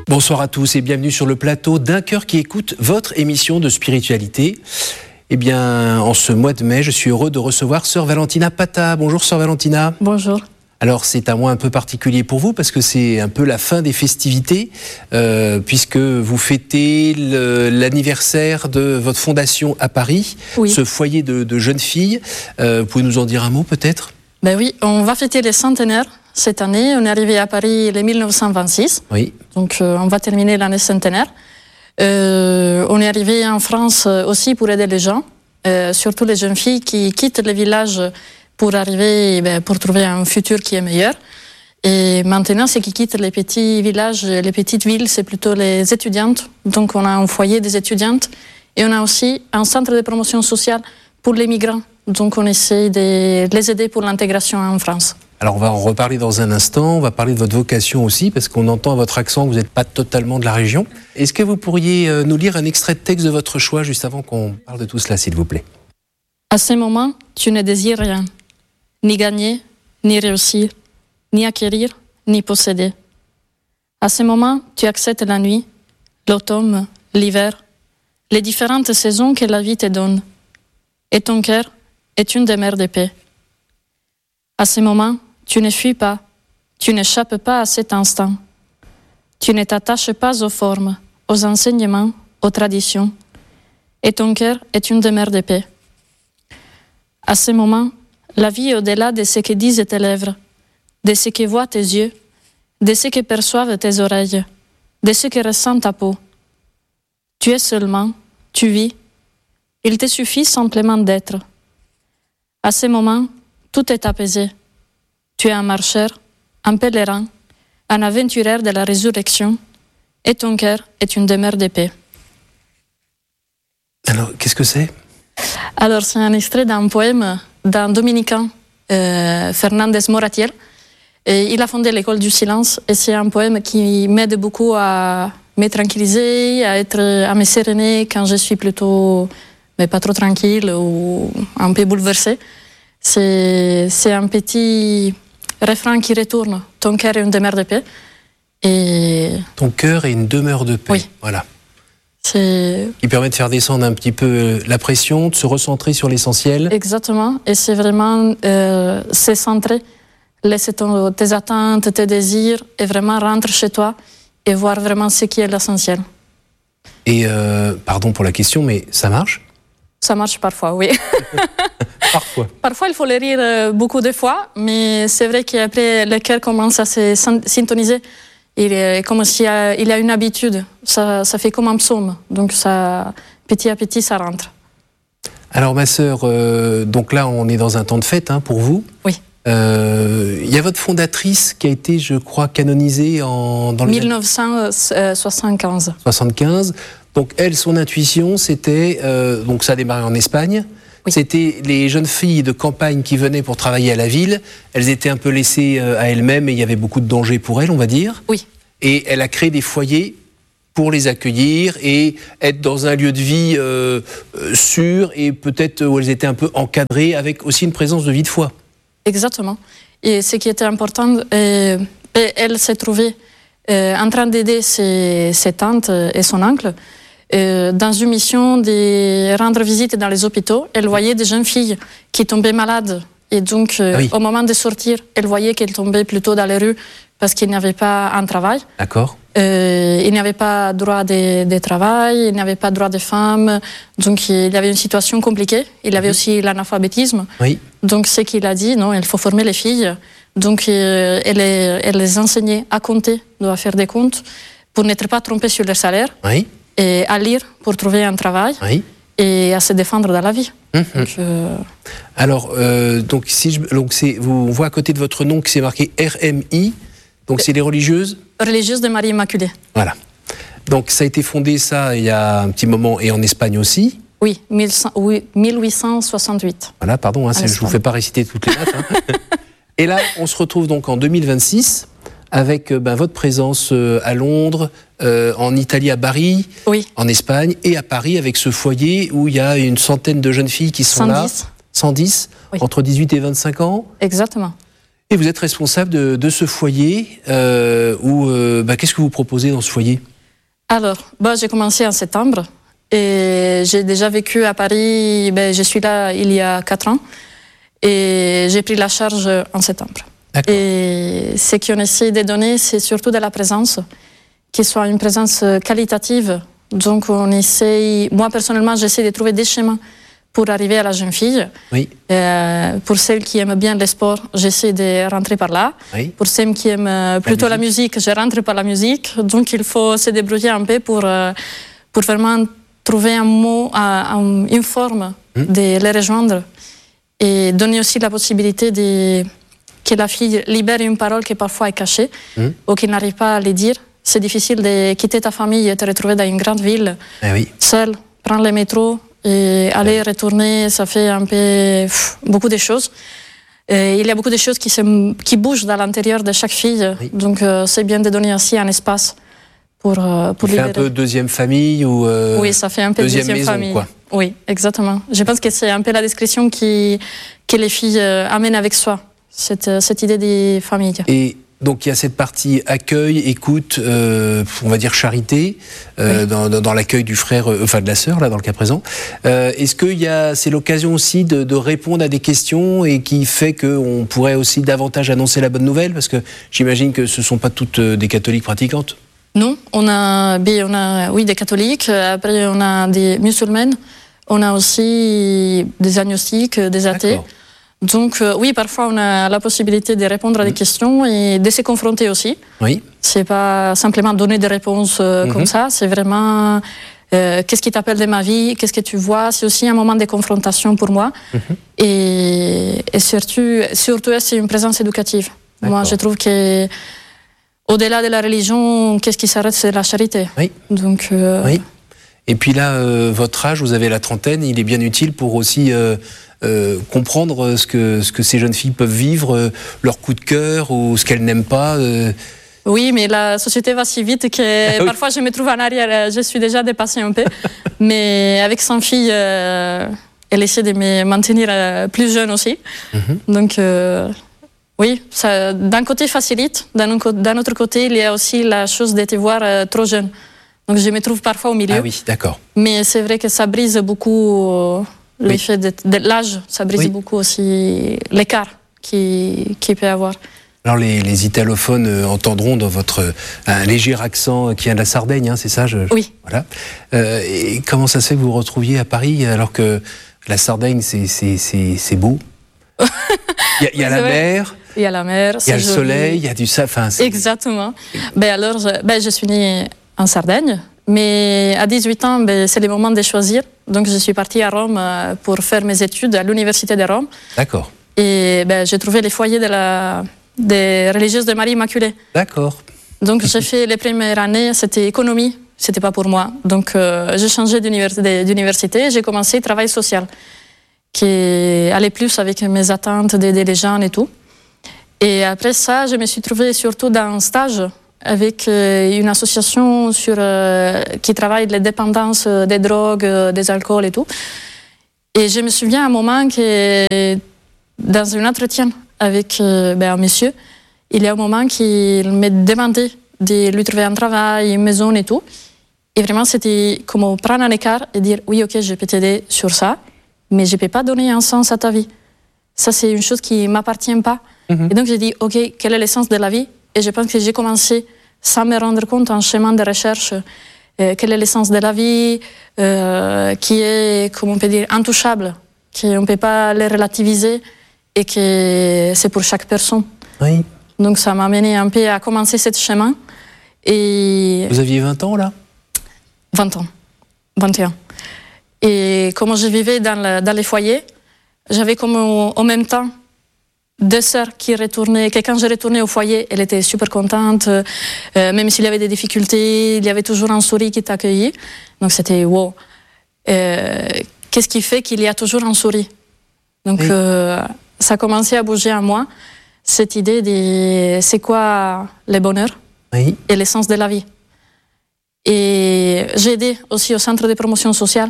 Bonsoir à tous et bienvenue sur le plateau d'un cœur qui écoute votre émission de spiritualité. Eh bien, en ce mois de mai, je suis heureux de recevoir Sœur Valentina Pata. Bonjour Sœur Valentina. Bonjour. Alors c'est un mois un peu particulier pour vous parce que c'est un peu la fin des festivités puisque vous fêtez l'anniversaire de votre fondation à Paris, oui. Ce foyer de jeunes filles. Vous pouvez nous en dire un mot peut-être ? Ben oui, on va fêter les centenaires cette année. On est arrivé à Paris en 1926, oui. Donc on va terminer l'année centenaire. On est arrivé en France aussi pour aider les gens, surtout les jeunes filles qui quittent le village pour arriver, pour trouver un futur qui est meilleur. Et maintenant, ceux qui quittent les petits villages, les petites villes, c'est plutôt les étudiantes. Donc on a un foyer des étudiantes et on a aussi un centre de promotion sociale pour les migrants. Donc on essaie de les aider pour l'intégration en France. Alors on va en reparler dans un instant, on va parler de votre vocation aussi, parce qu'on entend à votre accent que vous n'êtes pas totalement de la région. Est-ce que vous pourriez nous lire un extrait de texte de votre choix, juste avant qu'on parle de tout cela, s'il vous plaît ? À ce moment, tu ne désires rien, ni gagner, ni réussir, ni acquérir, ni posséder. À ce moment, tu acceptes la nuit, l'automne, l'hiver, les différentes saisons que la vie te donne. Et ton cœur est une demeure de paix. À ce moment, tu ne fuis pas, tu n'échappes pas à cet instant. Tu ne t'attaches pas aux formes, aux enseignements, aux traditions. Et ton cœur est une demeure de paix. À ce moment, la vie est au-delà de ce que disent tes lèvres, de ce que voient tes yeux, de ce que perçoivent tes oreilles, de ce que ressent ta peau. Tu es seulement, tu vis. Il te suffit simplement d'être. À ce moment, tout est apaisé. Tu es un marcheur, un pèlerin, un aventurier de la résurrection, et ton cœur est une demeure de paix. Alors, qu'est-ce que c'est ? Alors, c'est un extrait d'un poème d'un dominicain, Fernandez Moratiel. Et il a fondé l'école du silence, et c'est un poème qui m'aide beaucoup à me tranquilliser, à me séréner quand je suis plutôt, mais pas trop tranquille ou un peu bouleversée. C'est un petit refrain qui retourne. Ton cœur est une demeure de paix. Et... Ton cœur est une demeure de paix. Oui. Voilà. Qui permet de faire descendre un petit peu la pression, de se recentrer sur l'essentiel. Exactement. Et c'est vraiment se centrer, laisser tes attentes, tes désirs, et vraiment rentrer chez toi et voir vraiment ce qui est l'essentiel. Et pardon pour la question, mais ça marche ? Ça marche parfois, oui. Parfois. Parfois, il faut le rire beaucoup de fois, mais c'est vrai qu'après, le cœur commence à se syntoniser. Il est comme s'il y a une habitude. Ça fait comme un psaume. Donc, ça, petit à petit, ça rentre. Alors, ma sœur, donc là, on est dans un temps de fête pour vous. Oui. Il y a votre fondatrice qui a été, je crois, canonisée dans 1975. 75. Donc, elle, son intuition, c'était... donc, ça a démarré en Espagne. Oui. C'était les jeunes filles de campagne qui venaient pour travailler à la ville. Elles étaient un peu laissées à elles-mêmes et il y avait beaucoup de dangers pour elles, on va dire. Oui. Et elle a créé des foyers pour les accueillir et être dans un lieu de vie sûr et peut-être où elles étaient un peu encadrées avec aussi une présence de vie de foi. Exactement. Et ce qui était important, elle s'est trouvée en train d'aider ses tantes et son oncle dans une mission de rendre visite dans les hôpitaux. Elle voyait des jeunes filles qui tombaient malades. Et donc, au moment de sortir, elle voyait qu'elles tombaient plutôt dans les rues parce qu'il n'y avait pas un travail. D'accord. Il n'y avait pas droit de travail, il n'y avait pas droit des femmes. Donc, il y avait une situation compliquée. Il y avait aussi l'analphabétisme. Oui. Donc, ce qu'il a dit, non, il faut former les filles. Donc, elle les enseignait à compter, à faire des comptes, pour n'être pas trompées sur leur salaire. Oui. Et à lire pour trouver un travail. Oui. Et à se défendre dans la vie. Donc, alors, donc, on voit à côté de votre nom que c'est marqué RMI. Donc, c'est les religieuses ? Religieuses de Marie Immaculée. Voilà. Donc, ça a été fondé, ça, il y a un petit moment, et en Espagne aussi. Oui, 1868. Voilà, pardon, je ne vous fais pas réciter toutes les dates. Et là, on se retrouve donc en 2026 avec votre présence à Londres, en Italie à Bari, oui. En Espagne et à Paris avec ce foyer où il y a une centaine de jeunes filles qui sont 110. là. 110, oui. Entre 18 et 25 ans. Exactement. Et vous êtes responsable de ce foyer, qu'est-ce que vous proposez dans ce foyer? Alors, j'ai commencé en septembre et j'ai déjà vécu à Paris, je suis là il y a 4 ans et j'ai pris la charge en septembre. D'accord. Et ce qu'on essaie de donner, c'est surtout de la présence, qui soit une présence qualitative. Donc on essaye, moi personnellement, j'essaie de trouver des chemins pour arriver à la jeune fille. Oui. Pour celles qui aiment bien le sport, j'essaie de rentrer par là. Oui. Pour celles qui aiment plutôt la musique, je rentre par la musique. Donc il faut se débrouiller un peu pour vraiment trouver un mot, une forme de les rejoindre et donner aussi la possibilité que la fille libère une parole qui parfois est cachée ou qui n'arrive pas à le dire. C'est difficile de quitter ta famille et te retrouver dans une grande ville, seule, prendre le métro et aller retourner, ça fait un peu beaucoup de choses. Et il y a beaucoup de choses qui bougent dans l'intérieur de chaque fille, donc c'est bien de donner aussi un espace pour libérer. Un peu deuxième famille ou oui, ça fait un peu deuxième maison, famille. Quoi. Oui, exactement. Je pense que c'est un peu la description que les filles amènent avec soi, cette idée des familles. Et donc il y a cette partie accueil, écoute, on va dire charité, dans l'accueil du frère, de la sœur, là, dans le cas présent. Est-ce que c'est l'occasion aussi de répondre à des questions et qui fait qu'on pourrait aussi davantage annoncer la bonne nouvelle? Parce que j'imagine que ce ne sont pas toutes des catholiques pratiquantes. Non, on a des catholiques, après on a des musulmanes, on a aussi des agnostiques, des athées. D'accord. Donc oui, parfois on a la possibilité de répondre à des questions et de se confronter aussi. Oui. C'est pas simplement donner des réponses comme ça, c'est vraiment qu'est-ce qui t'appelle de ma vie, qu'est-ce que tu vois. C'est aussi un moment de confrontation pour moi et surtout c'est une présence éducative. D'accord. Moi je trouve que au-delà de la religion, qu'est-ce qui s'arrête, c'est la charité. Oui. Donc, oui. Et puis là, votre âge, vous avez la trentaine, il est bien utile pour aussi comprendre ce que ces jeunes filles peuvent vivre, leur coup de cœur ou ce qu'elles n'aiment pas. Oui, mais la société va si vite que parfois je me trouve en arrière, je suis déjà dépassée un peu. Mais avec 100 filles, elle essaie de me maintenir plus jeune aussi. Donc... oui, ça, d'un côté facilite, d'un autre côté, il y a aussi la chose de te voir trop jeune. Donc je me trouve parfois au milieu. Ah oui, d'accord. Mais c'est vrai que ça brise beaucoup l'effet de l'âge, ça brise beaucoup aussi l'écart qu'il peut y avoir. Alors les italophones entendront dans votre un léger accent qui vient de la Sardaigne, hein, c'est ça? Oui. Voilà. Et comment ça se fait que vous vous retrouviez à Paris alors que la Sardaigne, c'est beau? Il y a la mer. Il y a la mer, il y a le soleil, il y a du safin. Exactement. Alors, je suis née en Sardaigne, mais à 18 ans, c'est le moment de choisir. Donc, je suis partie à Rome pour faire mes études à l'Université de Rome. D'accord. Et j'ai trouvé les foyers des religieuses de Marie Immaculée. D'accord. Donc, j'ai fait les premières années, c'était économie, c'était pas pour moi. Donc, j'ai changé d'université et j'ai commencé travail social, qui allait plus avec mes attentes d'aider les gens et tout. Et après ça, je me suis trouvée surtout dans un stage avec une association qui travaille les dépendances des drogues, des alcools et tout. Et je me souviens à un moment que dans un entretien avec un monsieur, il y a un moment qu'il me demandait de lui trouver un travail, une maison et tout. Et vraiment, c'était comme prendre un écart et dire « Oui, ok, je peux t'aider sur ça, mais je ne peux pas donner un sens à ta vie. Ça, c'est une chose qui ne m'appartient pas. » Et donc, j'ai dit, OK, quel est l'essence de la vie? Et je pense que j'ai commencé, sans me rendre compte, un chemin de recherche. Quelle est l'essence de la vie qui est, comment on peut dire, intouchable, qu'on ne peut pas les relativiser et que c'est pour chaque personne. Oui. Donc, ça m'a amené un peu à commencer ce chemin. Et... Vous aviez 20 ans, là? 20 ans. 21. Et comme je vivais dans les foyers, j'avais comme en même temps 2 sœurs qui retournaient, que quand je retournais au foyer, elle était super contente, même s'il y avait des difficultés, il y avait toujours un sourire qui t'accueillait. Donc c'était wow. Qu'est-ce qui fait qu'il y a toujours un sourire? Donc ça a commencé à bouger en moi, cette idée de c'est quoi le bonheur et l'essence de la vie. Et j'ai aidé aussi au centre de promotion sociale.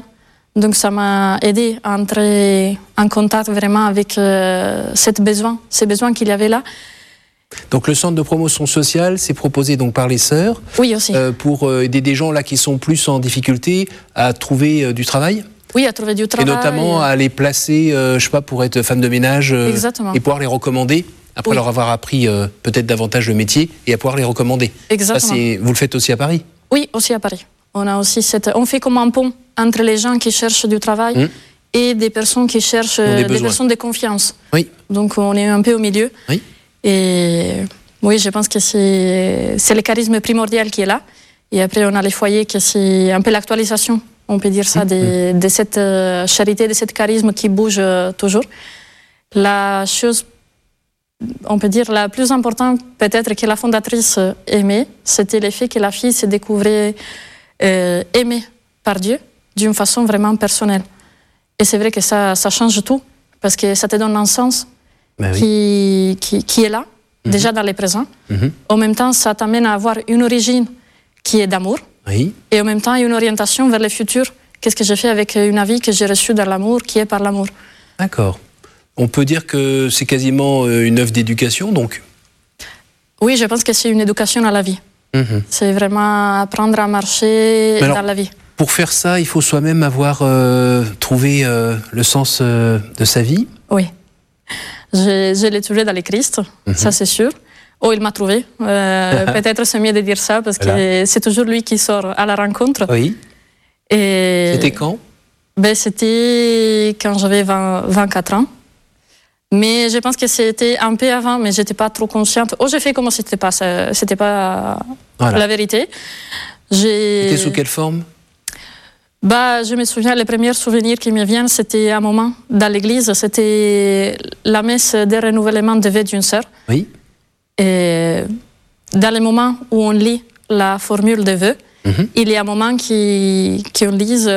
Donc ça m'a aidé à entrer en contact vraiment avec ces besoins qu'il y avait là. Donc le centre de promotion sociale, c'est proposé donc par les sœurs. Oui, aussi. Pour aider des gens là qui sont plus en difficulté à trouver du travail. Oui, à trouver du travail. Et notamment à les placer, je sais pas, pour être femme de ménage. Exactement. Et pouvoir les recommander, après leur avoir appris peut-être davantage le métier, et à pouvoir les recommander. Exactement. Ça, vous le faites aussi à Paris? Oui, aussi à Paris. On fait comme un pont entre les gens qui cherchent du travail et des personnes qui cherchent des personnes de confiance. Oui. Donc on est un peu au milieu. Oui. Et oui, je pense que c'est le charisme primordial qui est là. Et après, on a les foyers, que c'est un peu l'actualisation, on peut dire ça, de cette charité, de ce charisme qui bouge toujours. La chose, on peut dire, la plus importante, peut-être que la fondatrice aimait, c'était le fait que la fille se découvrait aimée par Dieu d'une façon vraiment personnelle. Et c'est vrai que ça change tout, parce que ça te donne un sens qui est là, déjà dans le présent. En même temps, ça t'amène à avoir une origine qui est d'amour, et en même temps, une orientation vers le futur. Qu'est-ce que j'ai fait avec une vie que j'ai reçue dans l'amour, qui est par l'amour. D'accord. On peut dire que c'est quasiment une œuvre d'éducation, donc? Oui, je pense que c'est une éducation à la vie. C'est vraiment apprendre à marcher dans la vie. Pour faire ça, il faut soi-même avoir trouvé le sens de sa vie? Oui. Je l'ai trouvé dans le Christ, ça c'est sûr. Oh, il m'a trouvé. Peut-être c'est mieux de dire ça, parce que c'est toujours lui qui sort à la rencontre. Oui. Et c'était quand? C'était quand j'avais 24 ans. Mais je pense que c'était un peu avant, mais je n'étais pas trop consciente. Oh, j'ai fait comme si c'était pas la vérité. C'était sous quelle forme? Je me souviens, les premiers souvenirs qui me viennent, c'était un moment dans l'église, c'était la messe de renouvellement de vœux d'une sœur. Oui. Et dans les moments où on lit la formule de vœux, il y a un moment qu'on lise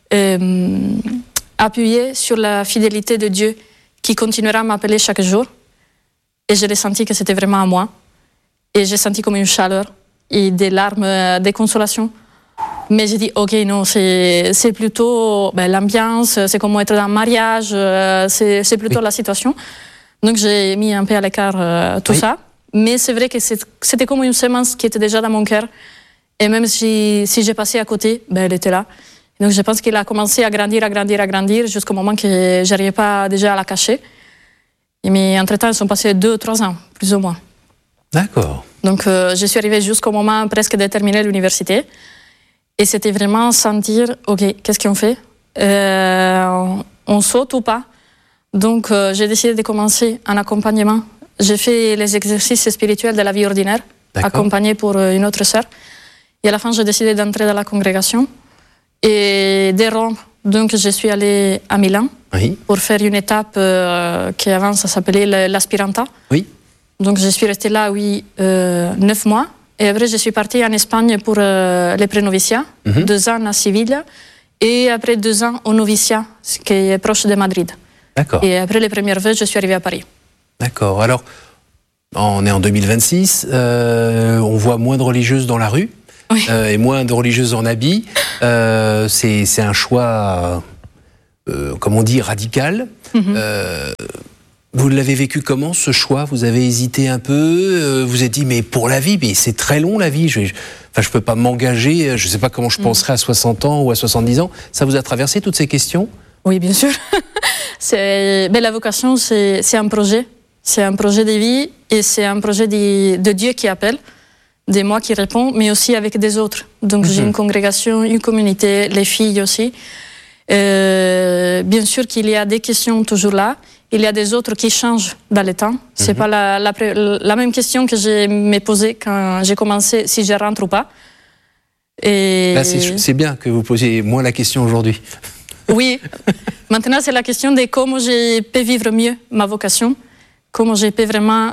appuyer sur la fidélité de Dieu qui continuera à m'appeler chaque jour. Et je l'ai senti que c'était vraiment à moi. Et j'ai senti comme une chaleur et des larmes de consolation. Mais j'ai dit, ok, non, c'est plutôt l'ambiance, c'est comme être dans un mariage, c'est plutôt la situation. Donc j'ai mis un peu à l'écart tout ça. Mais c'est vrai que c'était comme une semence qui était déjà dans mon cœur. Et même si j'ai passé à côté, elle était là. Donc je pense qu'il a commencé à grandir jusqu'au moment que je n'arrivais pas déjà à la cacher. Mais entre-temps, ils sont passés 2 ou 3 ans, plus ou moins. D'accord. Donc je suis arrivée jusqu'au moment presque de terminer l'université. Et c'était vraiment sentir, ok, qu'est-ce qu'on fait? On saute ou pas? Donc j'ai décidé de commencer un accompagnement. J'ai fait les exercices spirituels de la vie ordinaire, accompagné pour une autre sœur. Et à la fin, j'ai décidé d'entrer dans la congrégation et de Rome. Donc je suis allée à Milan pour faire une étape qui avant ça s'appelait l'aspiranta. Oui. Donc je suis restée là 9 mois. Et après, je suis partie en Espagne pour les pré-noviciats, 2 ans à Séville, et après 2 ans au noviciat, ce qui est proche de Madrid. D'accord. Et après les premières vœux, je suis arrivée à Paris. D'accord. Alors, on est en 2026, on voit moins de religieuses dans la rue, et moins de religieuses en habit. C'est un choix, comme on dit, radical. Vous l'avez vécu comment, ce choix? Vous avez hésité un peu, vous êtes dit, mais pour la vie, mais c'est très long la vie, je peux pas m'engager, je sais pas comment je penserai à 60 ans ou à 70 ans. Ça vous a traversé toutes ces questions? Oui, bien sûr. La vocation, c'est un projet. C'est un projet de vie et c'est un projet de Dieu qui appelle, de moi qui répond, mais aussi avec des autres. Donc j'ai une congrégation, une communauté, les filles aussi. Bien sûr qu'il y a des questions toujours là. Il y a des autres qui changent dans le temps. C'est pas la même question que je me posais quand j'ai commencé, si je rentre ou pas. Et là, c'est bien que vous posiez moins la question aujourd'hui. Oui. Maintenant, c'est la question de comment je peux vivre mieux ma vocation, comment je peux vraiment,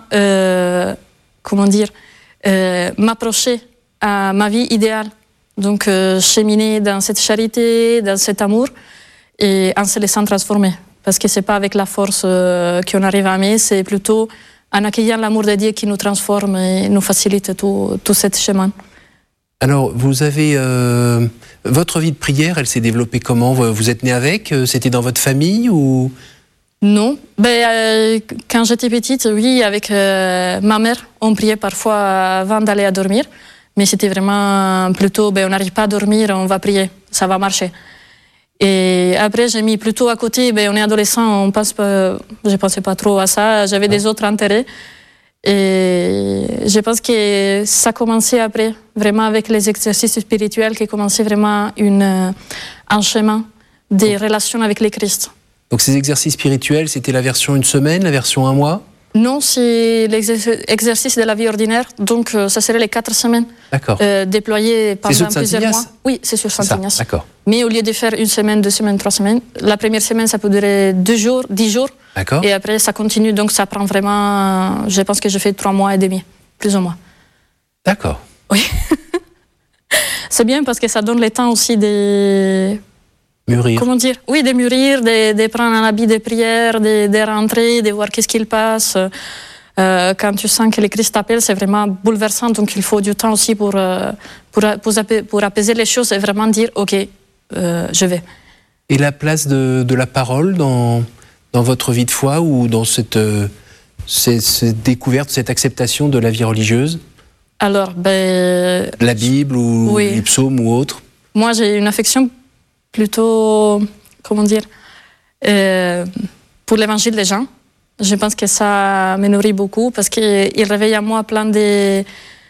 m'approcher à ma vie idéale. Donc, cheminer dans cette charité, dans cet amour, et en se laissant transformer. Parce que ce n'est pas avec la force qu'on arrive à aimer, c'est plutôt en accueillant l'amour de Dieu qui nous transforme et nous facilite tout ce chemin. Alors, vous avez Votre vie de prière, elle s'est développée comment? Vous êtes né avec? C'était dans votre famille ou? Non. Quand j'étais petite, oui, avec ma mère, on priait parfois avant d'aller à dormir. Mais c'était vraiment plutôt, on n'arrive pas à dormir, on va prier, ça va marcher. Et après, j'ai mis plutôt à côté, on est adolescent, je ne pensais pas trop à ça, j'avais des autres intérêts. Et je pense que ça commençait après, vraiment avec les exercices spirituels, qui commençaient vraiment un chemin des relations avec le Christ. Donc ces exercices spirituels, c'était la version 1 semaine, la version 1 mois? Non, c'est l'exercice de la vie ordinaire, donc ça serait les 4 semaines. D'accord. Déployés pendant plusieurs mois. Oui, c'est sur Saint-Ignace. D'accord. Mais au lieu de faire 1 semaine, 2 semaines, 3 semaines, la première semaine, ça peut durer 2 jours, 10 jours. D'accord. Et après, ça continue, donc ça prend vraiment, je pense que je fais 3 mois et demi, plus ou moins. D'accord. Oui. C'est bien parce que ça donne le temps aussi de... Mûrir. Comment dire? Oui, de mûrir, de prendre un habit de prière, de rentrer, de voir qu'est-ce qu'il passe. Quand tu sens que le Christ t'appelle, c'est vraiment bouleversant, donc il faut du temps aussi pour apaiser les choses et vraiment dire, OK, je vais. Et la place de la parole dans votre vie de foi ou dans cette découverte, cette acceptation de la vie religieuse? Alors, la Bible ou oui. Les psaumes ou autres? Moi, j'ai une affection plutôt, comment dire, pour l'évangile des gens. Je pense que ça me nourrit beaucoup parce qu'il réveille à moi plein de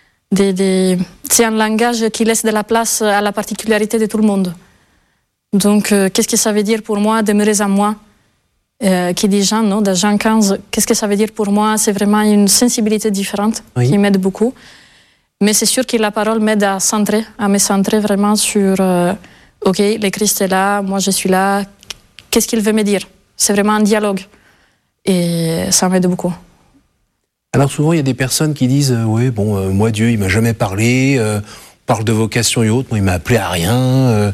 c'est un langage qui laisse de la place à la particularité de tout le monde. Donc, qu'est-ce que ça veut dire pour moi, demeurer en moi, qui dit Jean, non, de Jean 15, qu'est-ce que ça veut dire pour moi? C'est vraiment une sensibilité différente qui m'aide beaucoup. Mais c'est sûr que la parole m'aide à me centrer vraiment sur... OK, le Christ est là, moi je suis là, qu'est-ce qu'il veut me dire? C'est vraiment un dialogue. Et ça m'aide beaucoup. Alors souvent, il y a des personnes qui disent moi Dieu, il m'a jamais parlé, on parle de vocation et autres, moi il m'a appelé à rien,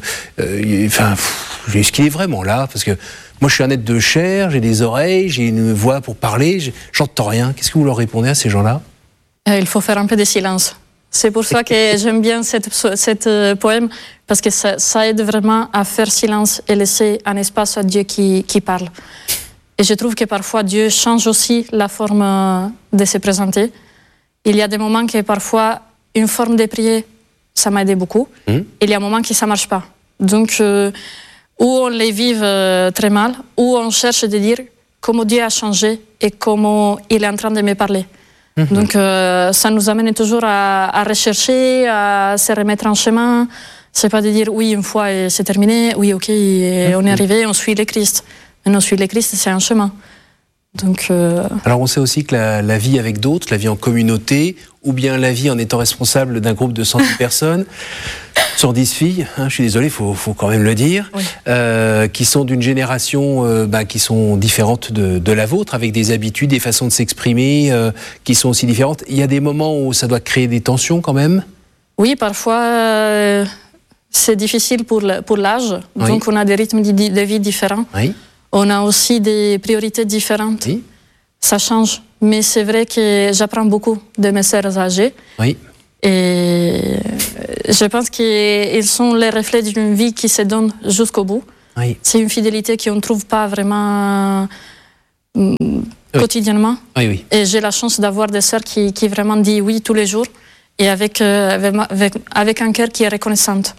est-ce qu'il est vraiment là? Parce que moi je suis un être de chair, j'ai des oreilles, j'ai une voix pour parler, j'entends rien. Qu'est-ce que vous leur répondez à ces gens-là? Il faut faire un peu de silence. C'est pour ça que j'aime bien cette poème, parce que ça aide vraiment à faire silence et laisser un espace à Dieu qui parle. Et je trouve que parfois Dieu change aussi la forme de se présenter. Il y a des moments que parfois une forme de prière, ça m'a aidé beaucoup. Il y a un moment que ça ne marche pas. Donc, où on les vive très mal, où on cherche de dire comment Dieu a changé et comment il est en train de me parler. Donc, ça nous amène toujours à rechercher, à se remettre en chemin. C'est pas de dire oui, une fois et c'est terminé, oui, ok, et on est arrivé, on suit le Christ. Mais non, suivre le Christ, c'est un chemin. Donc, Alors, on sait aussi que la vie avec d'autres, la vie en communauté, ou bien la vie en étant responsable d'un groupe de 110 personnes, 110 filles, je suis désolé, faut quand même le dire, qui sont d'une génération qui sont différentes de la vôtre, avec des habitudes, des façons de s'exprimer qui sont aussi différentes. Il y a des moments où ça doit créer des tensions quand même? Oui, parfois c'est difficile pour l'âge, donc on a des rythmes de vie différents. Oui. On a aussi des priorités différentes. Oui. Ça change, mais c'est vrai que j'apprends beaucoup de mes sœurs âgées. Oui. Et je pense qu'ils sont les reflets d'une vie qui se donne jusqu'au bout. Oui. C'est une fidélité qu'on ne trouve pas vraiment quotidiennement. Oui, oui. Et j'ai la chance d'avoir des sœurs qui vraiment disent oui tous les jours et avec un cœur qui est reconnaissante.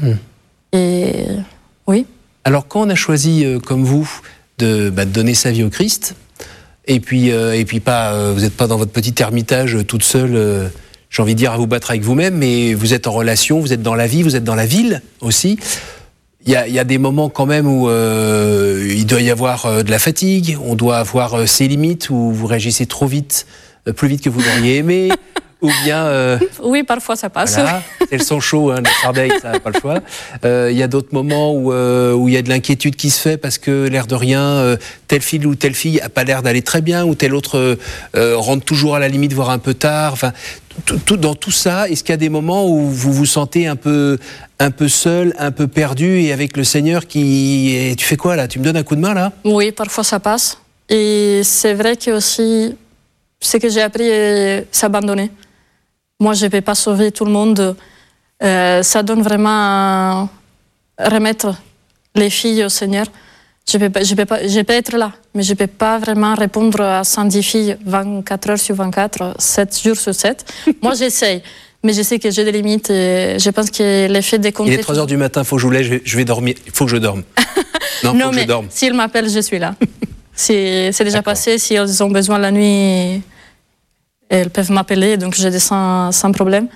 Et oui. Alors quand on a choisi, comme vous, de donner sa vie au Christ, et puis vous n'êtes pas dans votre petit ermitage toute seule, j'ai envie de dire, à vous battre avec vous-même, mais vous êtes en relation, vous êtes dans la vie, vous êtes dans la ville aussi. Il y a des moments quand même où il doit y avoir de la fatigue, on doit avoir ses limites, où vous réagissez trop vite, plus vite que vous l'auriez aimé, ou bien... Oui, parfois ça passe. Voilà, c'est le sang chaud, la Sardaigne, ça n'a pas le choix. Il y a d'autres moments où il y a de l'inquiétude qui se fait parce que, l'air de rien, telle fille ou telle fille n'a pas l'air d'aller très bien, ou telle autre rentre toujours à la limite, voire un peu tard. Enfin, dans tout ça, est-ce qu'il y a des moments où vous vous sentez un peu seul, un peu perdu, et avec le Seigneur tu fais quoi là? Tu me donnes un coup de main là? Oui, parfois ça passe. Et c'est vrai que aussi, ce que j'ai appris, c'est s'abandonner. Moi, je ne peux pas sauver tout le monde. Ça donne vraiment remettre les filles au Seigneur. Je peux être là, mais je ne peux pas vraiment répondre à 110 filles 24 heures sur 24, 7 jours sur 7. Moi, j'essaye, mais je sais que j'ai des limites et je pense que l'effet des comptes... Il est 3 heures du matin, il faut que je vous lève, je vais dormir. Il faut que je dorme. Non, mais s'ils m'appellent, je suis là. C'est déjà passé, si elles ont besoin la nuit, elles peuvent m'appeler, donc je descends sans problème.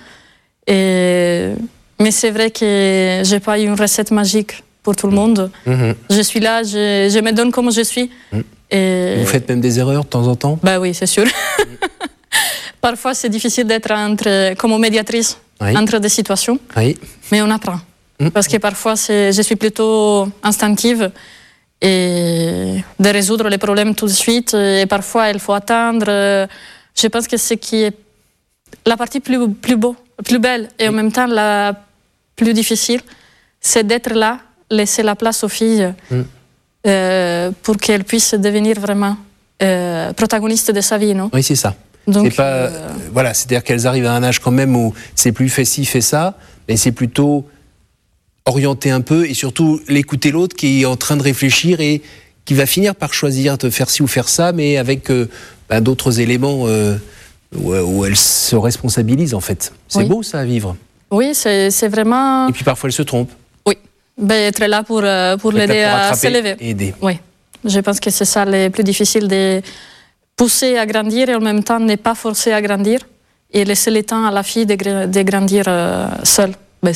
Mais c'est vrai que je n'ai pas une recette magique pour tout le monde. Je suis là, je me donne comme je suis. Et... Vous faites même des erreurs de temps en temps? Bah oui, c'est sûr. Parfois, c'est difficile d'être comme médiatrice entre des situations, mais on apprend. Parce que parfois, je suis plutôt instinctive et de résoudre les problèmes tout de suite. Et parfois, il faut attendre. Je pense que ce qui est la partie plus belle et en même temps la plus difficile, c'est d'être là, laisser la place aux filles pour qu'elles puissent devenir vraiment protagonistes de sa vie, non? Oui, c'est ça. Donc, c'est pas, voilà, c'est-à-dire qu'elles arrivent à un âge quand même où c'est plus fais ci, fais ça, mais c'est plutôt orienter un peu et surtout l'écouter l'autre qui est en train de réfléchir et qui va finir par choisir de faire ci ou faire ça, mais avec d'autres éléments où elle se responsabilise en fait. C'est beau ça à vivre. Oui, c'est vraiment... Et puis parfois elle se trompe. Oui, être là pour l'aider à s'élever. Aider. Oui, je pense que c'est ça le plus difficile, de pousser à grandir et en même temps ne pas forcer à grandir et laisser le temps à la fille de grandir seule.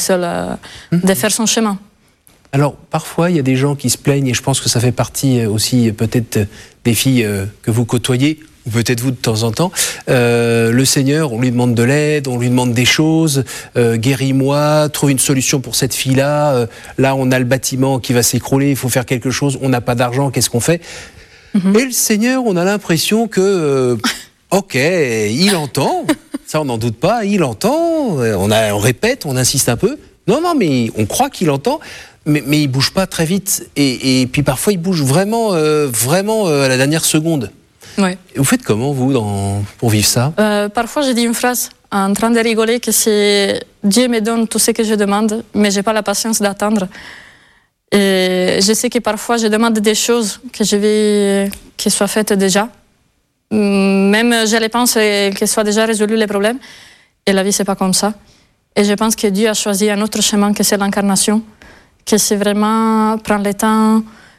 De faire son chemin. Alors, parfois, il y a des gens qui se plaignent, et je pense que ça fait partie aussi peut-être des filles que vous côtoyez, ou peut-être vous de temps en temps. Le Seigneur, on lui demande de l'aide, on lui demande des choses, guéris-moi, trouve une solution pour cette fille-là, là on a le bâtiment qui va s'écrouler, il faut faire quelque chose, on n'a pas d'argent, qu'est-ce qu'on fait? Et le Seigneur, on a l'impression que... Ok, il entend, ça on n'en doute pas, il entend, on répète, on insiste un peu. Non, mais on croit qu'il entend, mais il bouge pas très vite. Et puis parfois il bouge vraiment à la dernière seconde. Ouais. Vous faites comment, vous, pour vivre ça? Parfois je dis une phrase en train de rigoler que c'est Dieu me donne tout ce que je demande, mais j'ai pas la patience d'attendre. Et je sais que parfois je demande des choses que je veux qu'elles soient faites déjà. Même je les pense qu'elles soient déjà résolues les problèmes. Et la vie, c'est pas comme ça. Et je pense que Dieu a choisi un autre chemin que c'est l'incarnation, que c'est vraiment prendre le temps,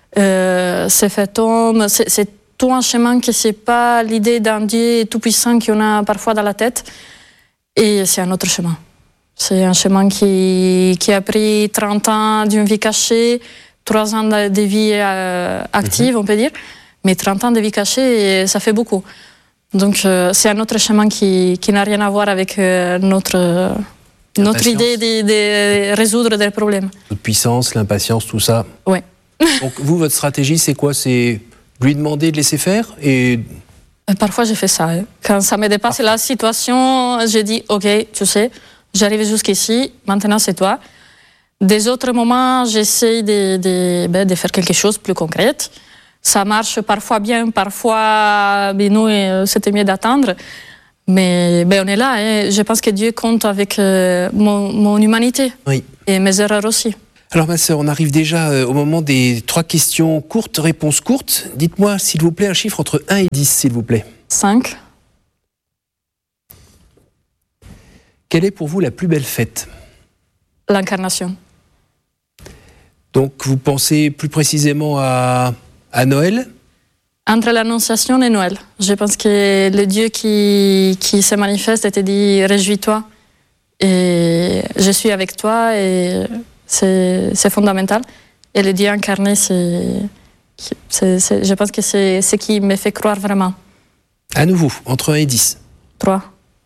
se faire homme. C'est tout un chemin que c'est pas l'idée d'un Dieu tout-puissant qu'on a parfois dans la tête. Et c'est un autre chemin. C'est un chemin qui a pris 30 ans d'une vie cachée, 3 ans de vie active, on peut dire. Mais 30 ans de vie cachée, ça fait beaucoup. Donc, c'est un autre chemin qui n'a rien à voir avec notre idée de résoudre des problèmes. Toute puissance, l'impatience, tout ça. Oui. Donc, vous, votre stratégie, c'est quoi? C'est lui demander de laisser faire et... Parfois, je fais ça. Quand ça me dépasse la situation, je dis, OK, tu sais, j'arrive jusqu'ici, maintenant c'est toi. Des autres moments, j'essaie de faire quelque chose de plus concret. Ça marche parfois bien, parfois, nous, c'était mieux d'attendre. Mais on est là. Hein. Je pense que Dieu compte avec mon humanité et mes erreurs aussi. Alors, ma sœur, on arrive déjà au moment des 3 questions courtes, réponses courtes. Dites-moi, s'il vous plaît, un chiffre entre 1 et 10, s'il vous plaît. 5. Quelle est pour vous la plus belle fête? L'incarnation. Donc, vous pensez plus précisément à Noël? Entre l'Annonciation et Noël. Je pense que le Dieu qui se manifeste te dit « Réjouis-toi et je suis avec toi » et c'est fondamental. Et le Dieu incarné, je pense que c'est ce qui me fait croire vraiment. À nouveau, entre 1 et 10. 3.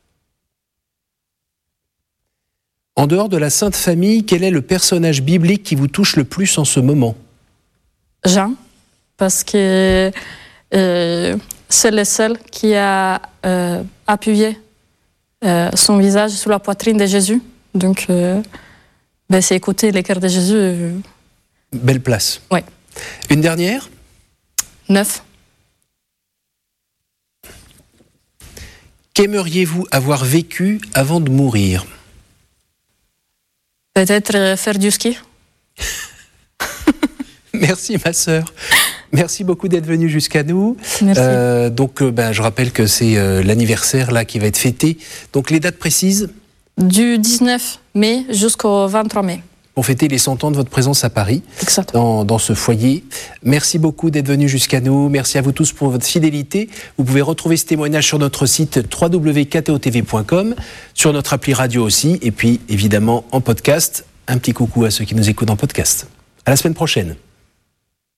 En dehors de la Sainte Famille, quel est le personnage biblique qui vous touche le plus en ce moment? Jean, parce que c'est le seul qui a appuyé son visage sur la poitrine de Jésus. Donc, c'est écouter les cœurs de Jésus. Belle place. Oui. Une dernière? 9. Qu'aimeriez-vous avoir vécu avant de mourir? Peut-être faire du ski. Merci ma sœur. Merci beaucoup d'être venue jusqu'à nous. Merci. Je rappelle que c'est l'anniversaire là qui va être fêté. Donc les dates précises? Du 19 mai jusqu'au 23 mai. Pour fêter les 100 ans de votre présence à Paris, dans ce foyer. Merci beaucoup d'être venu jusqu'à nous. Merci à vous tous pour votre fidélité. Vous pouvez retrouver ce témoignage sur notre site www.ktotv.com, sur notre appli radio aussi, et puis évidemment en podcast. Un petit coucou à ceux qui nous écoutent en podcast. À la semaine prochaine.